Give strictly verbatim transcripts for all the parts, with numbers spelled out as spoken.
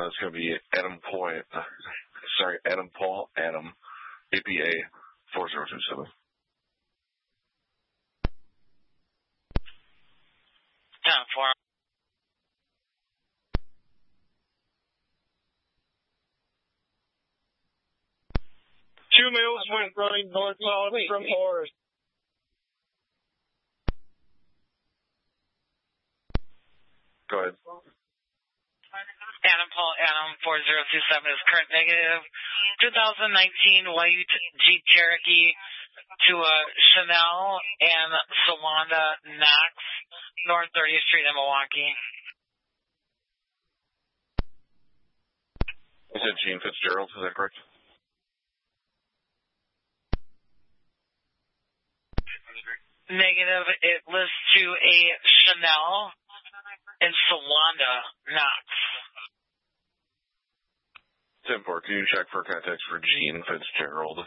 it's going to be Adam Point. Uh, sorry, Adam Paul Adam, A P A four zero two seven. ten four. Two males went running northbound from Forest. Go ahead. Adam Paul Adam four zero two seven is current negative. twenty nineteen white Jeep Cherokee to a Chanel and Sawanda Knox, North thirtieth Street in Milwaukee. You said Gene Fitzgerald, is that correct? Negative, it lists to a Chanel and Sawanda Knox. ten four, can you check for context for Gene Fitzgerald?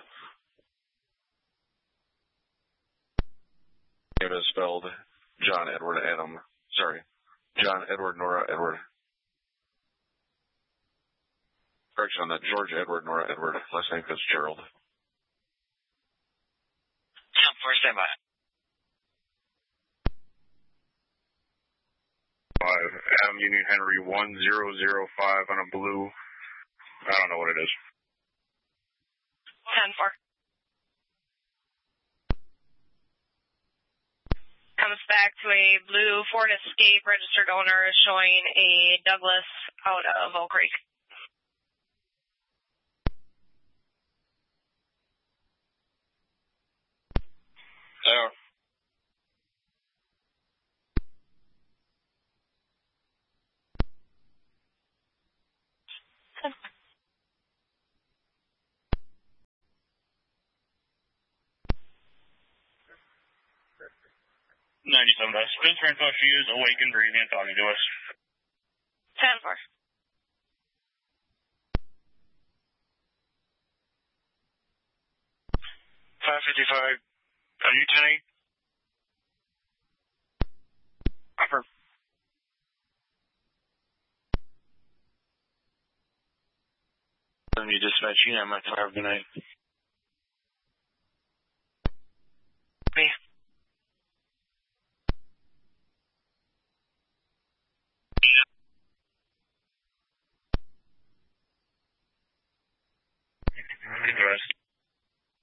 Name is spelled John Edward Adam. Sorry. John Edward Nora Edward. Correction on that. George Edward Nora Edward. Last name Fitzgerald. ten four, stand by. Five. Adam Union Henry one zero zero five on a blue. I don't know what it is. ten four. Comes back to a blue Ford Escape registered owner showing a Douglas out of Oak Creek. There. ninety-seven dice. This transfer she is awake and breathing and talking to us. ten four. five fifty-five. Are you ten eight? Upper. You dispatch, you know, my five tonight.